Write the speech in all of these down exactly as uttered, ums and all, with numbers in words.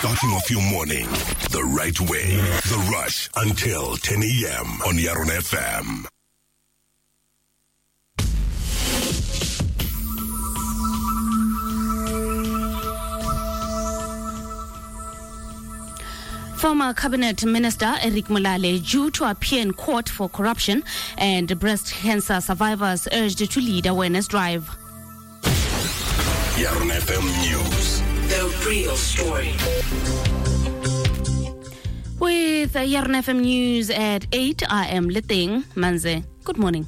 Starting off your morning the right way. The Rush until ten a.m. on Yaron F M. Former Cabinet Minister Eric Molale due to appear in court for corruption, and breast cancer survivors urged to lead awareness drive. Yaron F M News. The real story. With Yaron F M News at eight, I am Leteng Manze. Good morning.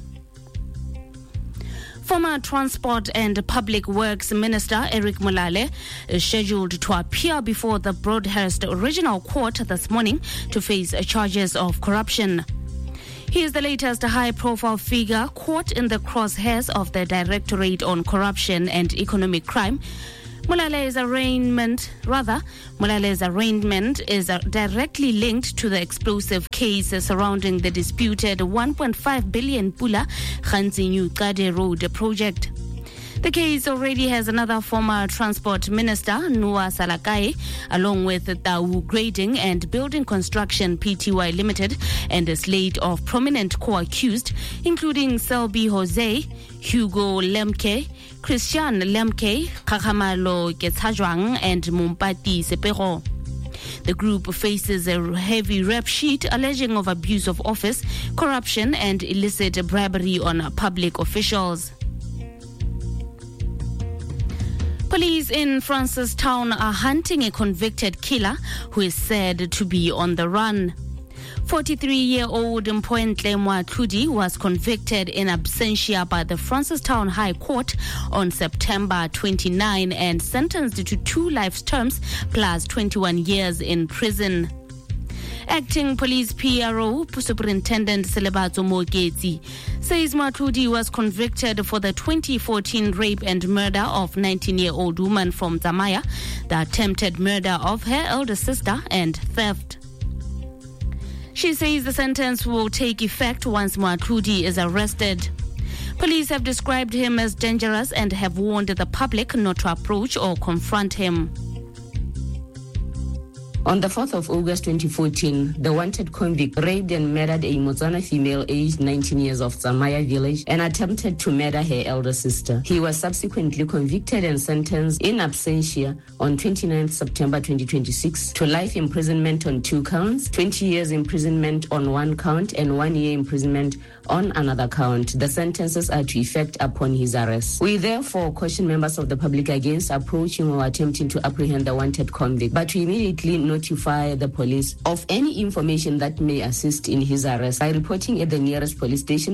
Former Transport and Public Works Minister Eric Molale is scheduled to appear before the Broadhurst Regional Court this morning to face charges of corruption. He is the latest high-profile figure caught in the crosshairs of the Directorate on Corruption and Economic Crime. Molale's arraignment, rather, Molale's arraignment is directly linked to the explosive case surrounding the disputed one point five billion Pula Khanzinyu Kade Road project. The case already has another former Transport Minister, Noah Salakai, along with Tau Grading and Building Construction Pty Limited, and a slate of prominent co-accused, including Selby Jose, Hugo Lemke, Christian Lemke, Kakamalo Getshajwang, and Mumpati Sepero. The group faces a heavy rap sheet alleging of abuse of office, corruption, and illicit bribery on public officials. Police in Francistown are hunting a convicted killer who is said to be on the run. forty-three-year-old Mpoentle Moatludi was convicted in absentia by the Francistown High Court on September twenty-ninth and sentenced to two life terms plus twenty-one years in prison. Acting Police P R O Superintendent Selebato Mogeti says Moatludi was convicted for the twenty fourteen rape and murder of nineteen-year-old woman from Zamaya, the attempted murder of her elder sister, and theft. She says the sentence will take effect once Moatludi is arrested. Police have described him as dangerous and have warned the public not to approach or confront him. On the fourth of August twenty fourteen, the wanted convict raped and murdered a Motswana female aged nineteen years of Zamaya village and attempted to murder her elder sister. He was subsequently convicted and sentenced in absentia on twenty-ninth September twenty twenty-six to life imprisonment on two counts, twenty years imprisonment on one count, and one year imprisonment on another count. The sentences are to effect upon his arrest. We therefore caution members of the public against approaching or attempting to apprehend the wanted convict, but to immediately notify the police of any information that may assist in his arrest by reporting at the nearest police station.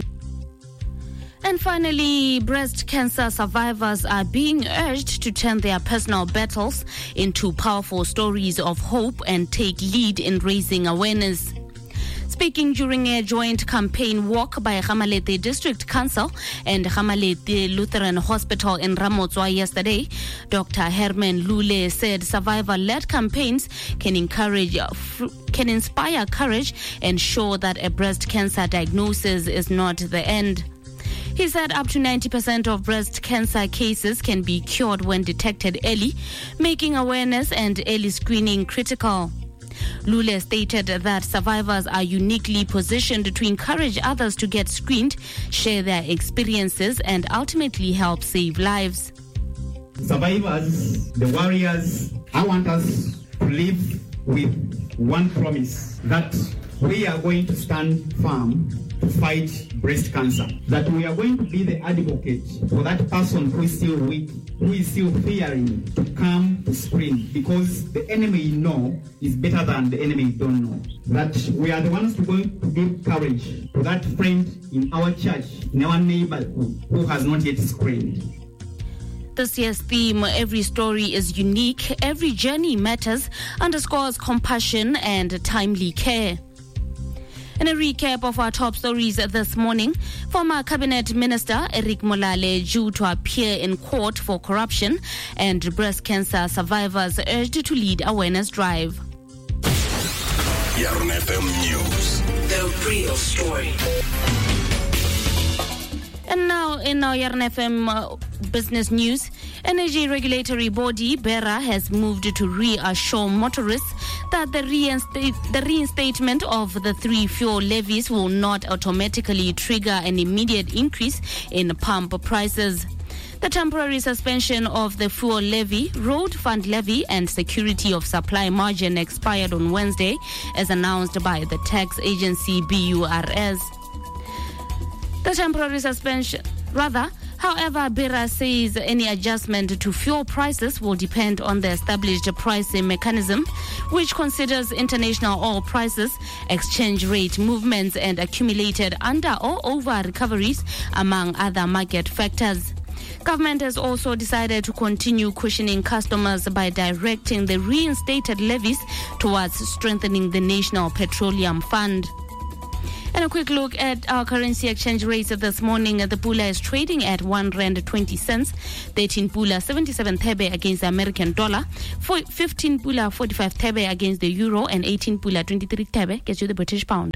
And finally, breast cancer survivors are being urged to turn their personal battles into powerful stories of hope and take lead in raising awareness. Speaking during a joint campaign walk by Gamalete District Council and Gamalete Lutheran Hospital in Ramotswa yesterday, Doctor Herman Lule said survivor-led campaigns can encourage, can inspire courage and show that a breast cancer diagnosis is not the end. He said up to ninety percent of breast cancer cases can be cured when detected early, making awareness and early screening critical. Lule stated that survivors are uniquely positioned to encourage others to get screened, share their experiences, and ultimately help save lives. Survivors, the warriors, I want us to live with one promise that we are going to stand firm to fight breast cancer, that we are going to be the advocate for that person who is still weak, who is still fearing to come to screen, because the enemy you know is better than the enemy you don't know. That we are the ones who are going to give courage to that friend in our church, in our neighborhood, who has not yet screened. This year's theme, Every Story is Unique, Every Journey Matters, underscores compassion and timely care. In a recap of our top stories this morning, former Cabinet Minister Eric Molale due to appear in court for corruption, and breast cancer survivors urged to lead awareness drive. Yaron F M News. The real story. And now in our Yaron F M uh, business news, Energy regulatory body BERA has moved to reassure motorists that the, reinstate, the reinstatement of the three fuel levies will not automatically trigger an immediate increase in pump prices. The temporary suspension of the fuel levy, road fund levy, and security of supply margin expired on Wednesday, as announced by the tax agency B U R S. The temporary suspension, rather, however, BERA says any adjustment to fuel prices will depend on the established pricing mechanism, which considers international oil prices, exchange rate movements, and accumulated under or over recoveries, among other market factors. Government has also decided to continue cushioning customers by directing the reinstated levies towards strengthening the National Petroleum Fund. And a quick look at our currency exchange rates this morning. The pula is trading at one rand twenty cents, thirteen pula seventy-seven thebe against the American dollar, fifteen pula forty-five thebe against the euro, and eighteen pula twenty-three thebe gets you the British pound.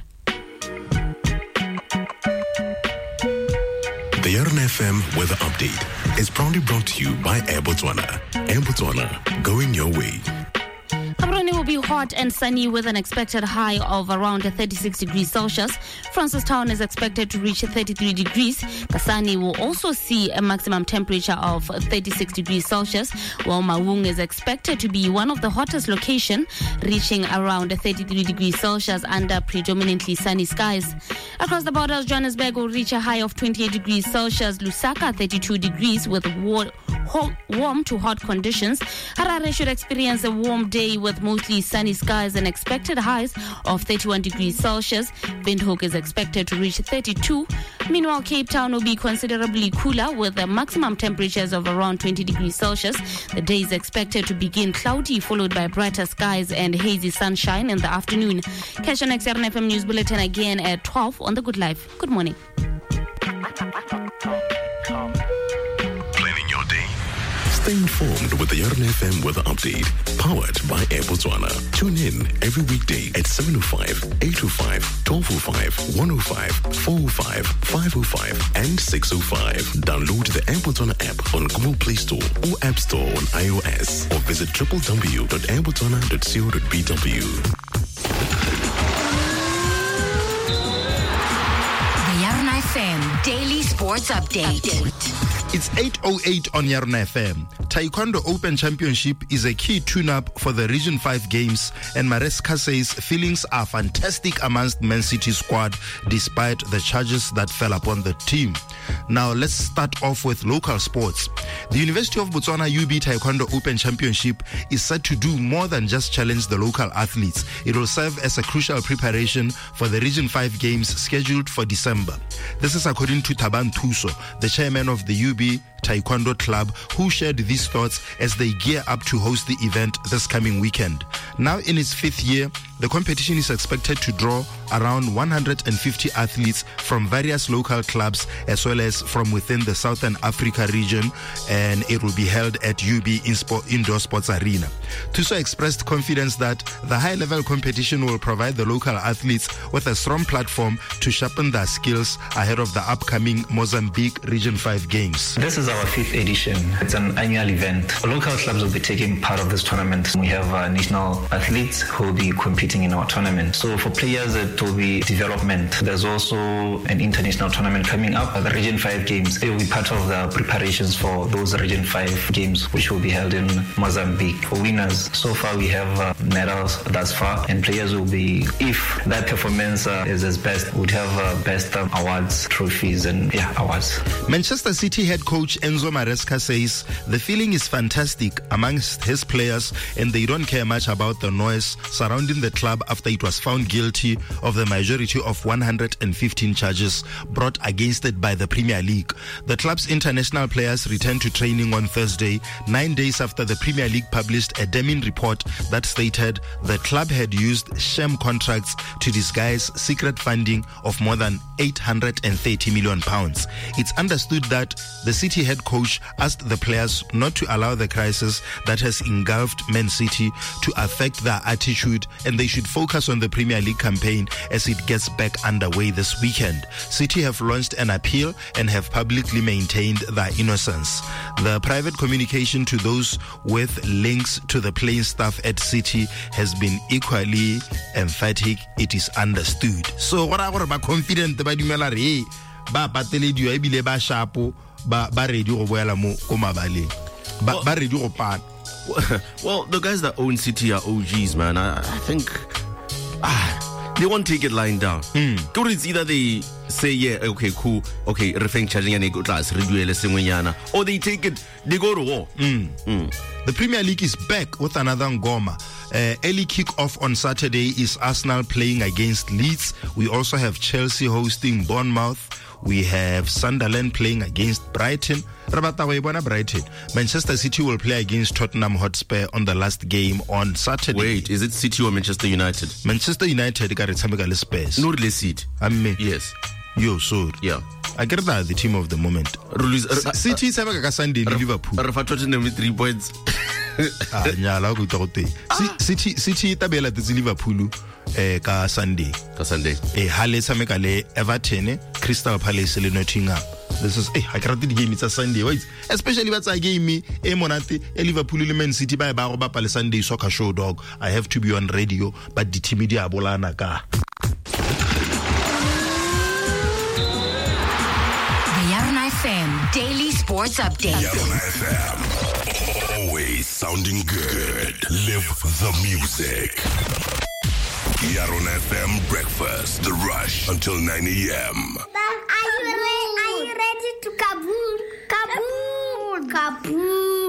The Yarn F M weather update is proudly brought to you by Air Botswana. Air Botswana, going your way. Gaborone will be hot and sunny with an expected high of around thirty-six degrees Celsius. Francistown is expected to reach thirty-three degrees. Kasane will also see a maximum temperature of thirty-six degrees Celsius, while Maung is expected to be one of the hottest locations, reaching around thirty-three degrees Celsius under predominantly sunny skies. Across the borders, Johannesburg will reach a high of twenty-eight degrees Celsius, Lusaka thirty-two degrees with war- warm to hot conditions. Harare should experience a warm day with mostly sunny skies and expected highs of thirty-one degrees Celsius. Windhoek is expected to reach thirty-two. Meanwhile, Cape Town will be considerably cooler with the maximum temperatures of around twenty degrees Celsius. The day is expected to begin cloudy, followed by brighter skies and hazy sunshine in the afternoon. Catch your next Yarn F M News Bulletin again at twelve on The Good Life. Good morning. Stay informed with the Yarn F M weather update, powered by Air Botswana. Tune in every weekday at seven oh five, eight oh five, twelve oh five, one oh five, four oh five, five oh five, and six oh five. Download the Air Botswana app on Google Play Store or App Store on iOS, or visit w w w dot air botswana dot co dot b w. The Yarn F M Daily Sports Update. Update. It's eight oh eight on Yarn F M. Taekwondo Open Championship is a key tune-up for the Region five games, and Maresca says feelings are fantastic amongst Man City's squad despite the charges that fell upon the team. Now let's start off with local sports. The University of Botswana U B Taekwondo Open Championship is set to do more than just challenge the local athletes. It will serve as a crucial preparation for the Region five games scheduled for December. This is according to Taban Thuso, the chairman of the U B Taekwondo Club, who shared these thoughts as they gear up to host the event this coming weekend. Now in its fifth year, the competition is expected to draw around one hundred fifty athletes from various local clubs as well as from within the Southern Africa region, and it will be held at U B Indoor Sports Arena. Thuso expressed confidence that the high-level competition will provide the local athletes with a strong platform to sharpen their skills ahead of the upcoming Mozambique Region five Games. This is our fifth edition. It's an annual event. Local clubs will be taking part of this tournament. We have uh, national athletes who will be competing in our tournament. So for players, it will be development. There's also an international tournament coming up. The Region five Games, it will be part of the preparations for those Region five Games, which will be held in Mozambique. For winners, so far we have uh, medals thus far, and players will be, if that performance uh, is as best, would have uh, best um, awards, trophies, and yeah, awards. Manchester City head coach Enzo Maresca says the feeling is fantastic amongst his players, and they don't care much about the noise surrounding the club after it was found guilty of the majority of one hundred fifteen charges brought against it by the Premier League. The club's international players returned to training on Thursday, nine days after the Premier League published a damning report that stated the club had used sham contracts to disguise secret funding of more than eight hundred thirty million pounds. It's understood that the City head coach asked the players not to allow the crisis that has engulfed Man City to affect their attitude, and they should focus on the Premier League campaign as it gets back underway this weekend. City have launched an appeal and have publicly maintained their innocence. The private communication to those with links to the playing staff at City has been equally emphatic. It is understood. So what I want to be confident about dumela re ba patelediwa ebile ba shapo ba ba ready go boela mo ko mabaleng ba ba ready go pana. Well, the guys that own City are O Gs, man. I, I think ah, they won't take it lying down. Mm. It's either they say, yeah, okay, cool, okay, refeng charging and go class, or they take it, they go to war. Mm. Mm. The Premier League is back with another Ngoma. Uh, early kick-off on Saturday is Arsenal playing against Leeds. We also have Chelsea hosting Bournemouth. We have Sunderland playing against Brighton. Brighton. Manchester City will play against Tottenham Hotspur on the last game on Saturday. Wait, is it City or Manchester United? Manchester United got a space. No, let's see it. I mean, yes. Yo, so yeah. I get that the team of the moment. uh, City is having a Sunday Liverpool. Tottenham with three points. Ah, nyala go tote. City City tabela the Liverpool eh ka Sunday. Ka Sunday. Eh hale sameka le Everton, Crystal Palace le Nottingham. This is eh I can't the game it's a Sunday. Wait, especially that's a game eh monate eh Liverpool le Man City ba ba go ba pale Sunday soccer show dog. I have to be on radio but the team dia bolana ka. F M Daily Sports Update. Yarna F M, always sounding good. Live the music. Yarna F M breakfast, the rush until nine a.m. Are you ready? Are you ready to kaboom? Kaboom! Kaboom!